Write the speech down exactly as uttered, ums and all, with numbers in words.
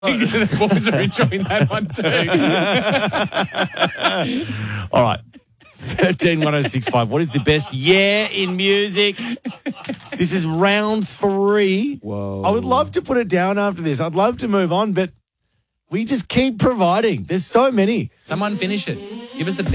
The boys are enjoying that one too. All right. thirteen one oh six five. What is the best yeah in music? This is round three. Whoa. I would love to put it down after this. I'd love to move on, but we just keep providing. There's so many. Someone finish it. Give us the